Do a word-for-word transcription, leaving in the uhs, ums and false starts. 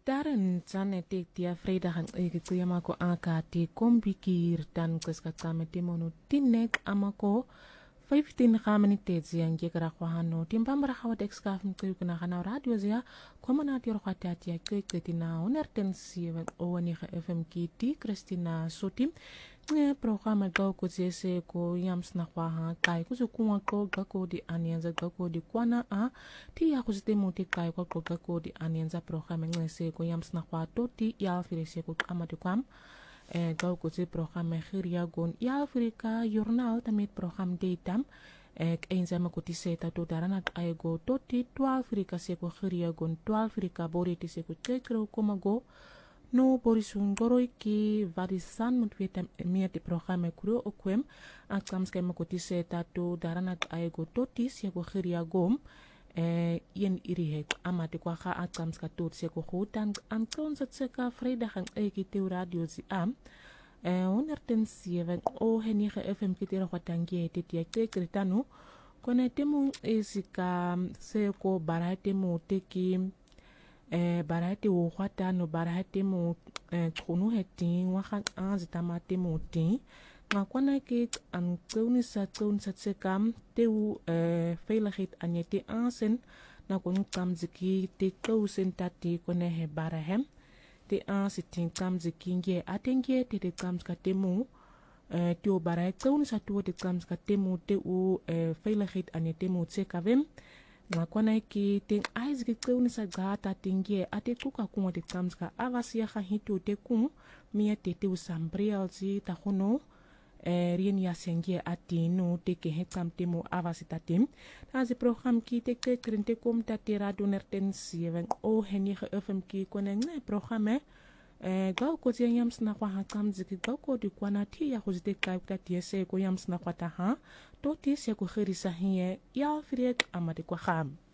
Darren Janet tia vrijdag en ik kuyamako aka ti kombikir dan kuskakame timono tinek amako vijftien gaminitezi yang jekra kwahano timbambara hawat ekskaf mkuyukuna hana radio zia kwamana ti rokhati ati ya kuyuketina onertensi owani F M kiti Christina Sotim ne programa gaw ko jese ko yams na kwaha kai kuzu kuma ko gako di anienza gako di kwana a ti ya kuzite muti kai ko ko gako di anienza programa ngese ko yams na kwa to ti ya firese ko amati kwam e gaw ko je programa khiria gon ya afrika journal tamit program datam e einza ma ko ti seta to darana ay go to ti twaalf afrika se ko khiria gon twaalf afrika bori ti se ko tekro ko mago no borisun goroi ki varisan mutwetam miat di programa kuro okwem akam skema ko ti seta to darana ay go to ti se ko khiria gom eh yen iri het amati kwa kha akam ska tot se ko hutan an kon sa tseka vrijdag en eki te radio zi am eh honderdzeven o henige F M kitero kwatangie te ti te kritano kone temu esika se ko barate mu teki eh barate wo kwatano barate mu eh kunu heti wa khan azitamate mu ti ngakwana ke an kuni sa kun sa tsekam te u eh veiligheid aan je te aansen na kon kam ziki te kousen tati kone he barahem te aansitin kam ziki nge atenge te te kam ska temu eh te u barai kun sa tu te kam ska temu te u eh veiligheid aan je temu tsekavem ngakwana ke te aiziki kun sa gata tinge ate kuka kun te kam ska avasia kha hitu te kun mia te te u sambrialzi ta khono Eh, rien ya sengie ati no teke hekam temo avasitatim tazi program ki teke krente kom tati radio nertensi o heni ge F M ki konen ne programme eh gaw ko ti yams na kwa hakam ziki gaw ko di kwana ti ya ko zite kai tati se ko yams na kwa ta ha to ti se ko khirisa hiye ya friek amade kwa kham